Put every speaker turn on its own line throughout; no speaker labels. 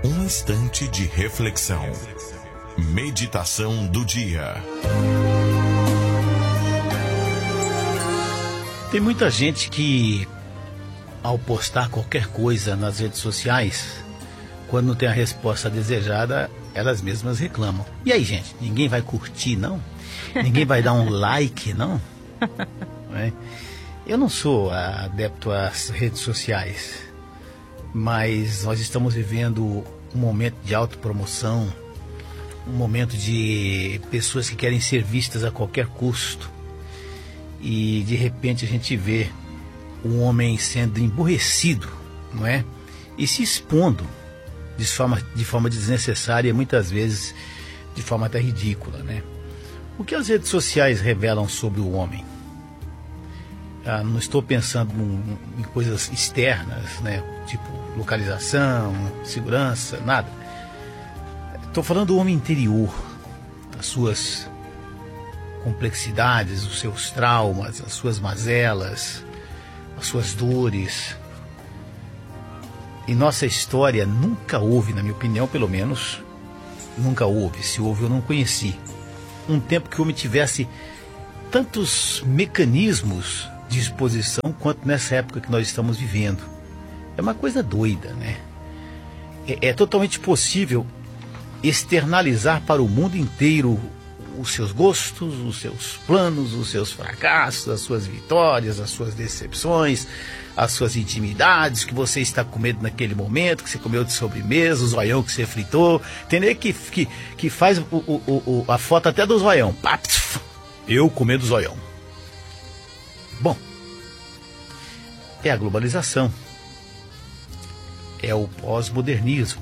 Um instante de reflexão. Meditação do dia.
Tem muita gente que, ao postar qualquer coisa nas redes sociais, quando não tem a resposta desejada, elas mesmas reclamam. E aí, gente, ninguém vai curtir, não? Ninguém vai dar um like, não? Eu não sou adepto às redes sociais, mas nós estamos vivendo um momento de autopromoção, um momento de pessoas que querem ser vistas a qualquer custo. E de repente a gente vê um homem sendo emburrecido, não é? E se expondo de forma desnecessária, muitas vezes de forma até ridícula, né? O que as redes sociais revelam sobre o homem? Não estou pensando em coisas externas, né? Tipo localização, segurança, nada. Estou falando do homem interior, as suas complexidades, os seus traumas, as suas mazelas, as suas dores. Em nossa história nunca houve, na minha opinião pelo menos, nunca houve, se houve eu não conheci, um tempo que o homem tivesse tantos mecanismos de exposição quanto nessa época que nós estamos vivendo. É uma coisa doida, né? É totalmente possível externalizar para o mundo inteiro os seus gostos, os seus planos, os seus fracassos, as suas vitórias, as suas decepções, as suas intimidades, que você está com medo naquele momento, que você comeu de sobremesa, o zoião que você fritou. Entendeu? Que faz a foto até do zoião. Eu comendo zoião. Bom, é a globalização. É o pós-modernismo.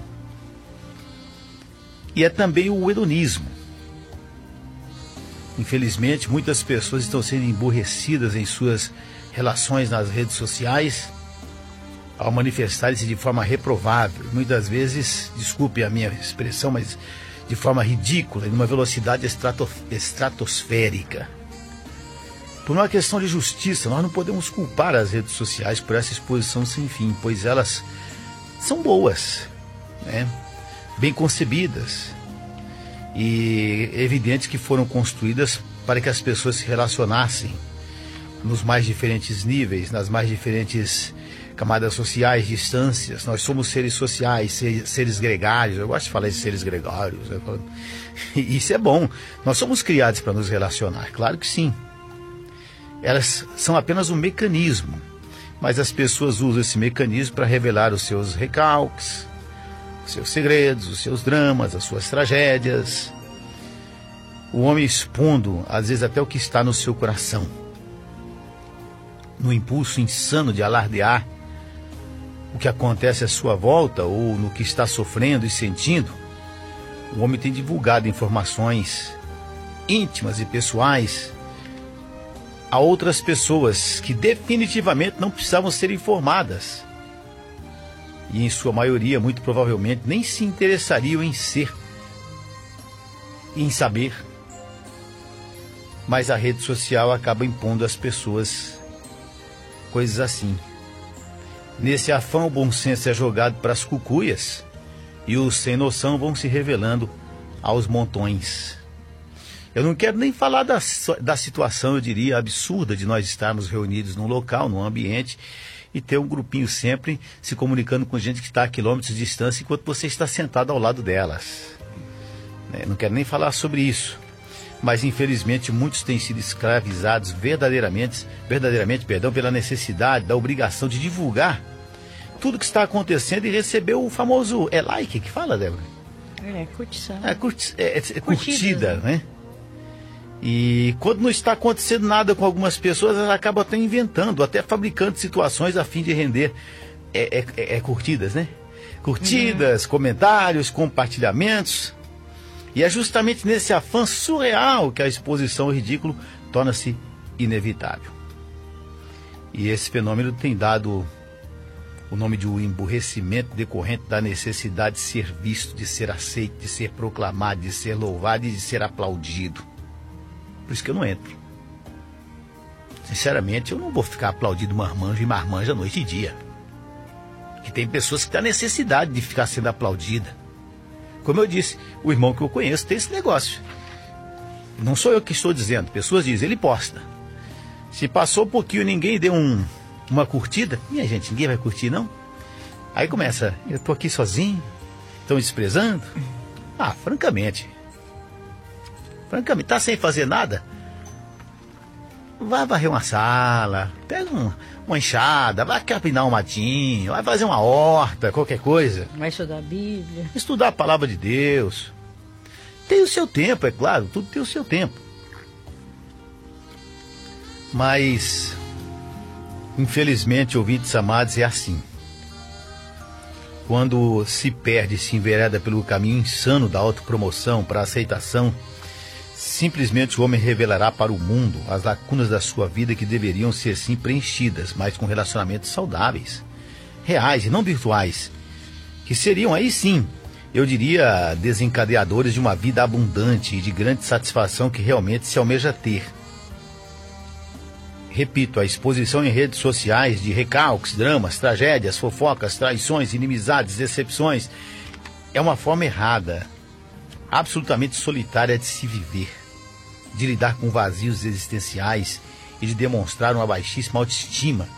E é também o hedonismo. Infelizmente, muitas pessoas estão sendo emburrecidas em suas relações nas redes sociais ao manifestarem-se de forma reprovável. Muitas vezes, desculpe a minha expressão, mas de forma ridícula, em uma velocidade estratosférica. Por uma questão de justiça, nós não podemos culpar as redes sociais por essa exposição sem fim, pois elas são boas, né? Bem concebidas. E é evidente que foram construídas para que as pessoas se relacionassem nos mais diferentes níveis, nas mais diferentes camadas sociais, distâncias. Nós somos seres sociais, seres gregários. Eu gosto de falar de seres gregários, né? E isso é bom. Nós somos criados para nos relacionar, claro que sim. Elas são apenas um mecanismo, mas as pessoas usam esse mecanismo para revelar os seus recalques, os seus segredos, os seus dramas, as suas tragédias. O homem expondo, às vezes, até o que está no seu coração. No impulso insano de alardear o que acontece à sua volta ou no que está sofrendo e sentindo, o homem tem divulgado informações íntimas e pessoais a outras pessoas que definitivamente não precisavam ser informadas. E em sua maioria, muito provavelmente, nem se interessariam em saber. Mas a rede social acaba impondo às pessoas coisas assim. Nesse afã, o bom senso é jogado para as cucuias e os sem noção vão se revelando aos montões. Eu não quero nem falar da situação, eu diria, absurda de nós estarmos reunidos num local, num ambiente, e ter um grupinho sempre se comunicando com gente que está a quilômetros de distância enquanto você está sentado ao lado delas. Não quero nem falar sobre isso. Mas infelizmente muitos têm sido escravizados verdadeiramente, pela necessidade, da obrigação de divulgar tudo que está acontecendo e receber o famoso, like que fala, Débora?
Curtição.
Curtida, né? E quando não está acontecendo nada com algumas pessoas, elas acabam até inventando, até fabricando situações a fim de render curtidas, né? Curtidas, comentários, compartilhamentos. E é justamente nesse afã surreal que a exposição ao ridículo torna-se inevitável. E esse fenômeno tem dado o nome de um emburrecimento decorrente da necessidade de ser visto, de ser aceito, de ser proclamado, de ser louvado e de ser aplaudido. Por isso que eu não entro. Sinceramente, eu não vou ficar aplaudindo marmanjo e marmanja noite e dia. Que tem pessoas que têm a necessidade de ficar sendo aplaudida. Como eu disse, o irmão que eu conheço tem esse negócio. Não sou eu que estou dizendo, pessoas dizem, ele posta. Se passou um pouquinho e ninguém deu uma curtida, minha gente, ninguém vai curtir não? Aí começa, eu tô aqui sozinho, estão desprezando? Ah, francamente, tá sem fazer nada? Vai varrer uma sala, pega uma enxada, vai capinar um matinho, vai fazer uma horta, qualquer coisa.
Vai estudar a Bíblia.
Estudar a palavra de Deus. Tem o seu tempo, é claro, tudo tem o seu tempo. Mas, infelizmente, ouvintes amados, é assim. Quando se perde, se envereda pelo caminho insano da autopromoção para a aceitação, simplesmente o homem revelará para o mundo as lacunas da sua vida que deveriam ser sim preenchidas, mas com relacionamentos saudáveis, reais e não virtuais, que seriam aí sim, eu diria, desencadeadores de uma vida abundante e de grande satisfação que realmente se almeja ter. Repito, a exposição em redes sociais de recalques, dramas, tragédias, fofocas, traições, inimizades, decepções é uma forma errada, absolutamente solitária de se viver, de lidar com vazios existenciais e de demonstrar uma baixíssima autoestima